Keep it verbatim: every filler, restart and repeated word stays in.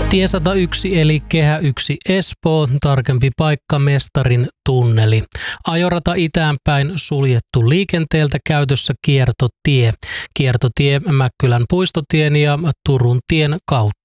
Tie sata yksi eli Kehä yksi Espoo, tarkempi paikka Mestarin tunneli. Ajorata itäänpäin suljettu liikenteeltä, käytössä kiertotie. Kiertotie Mäkkylän puistotien ja Turun tien kautta.